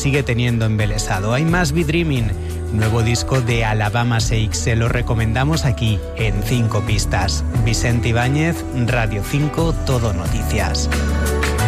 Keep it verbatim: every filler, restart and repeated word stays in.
sigue teniendo embelesado. Hay más Be Dreaming, nuevo disco de Alabama Shakes, se lo recomendamos aquí en Cinco Pistas. Vicente Ibáñez, Radio cinco, Todo Noticias.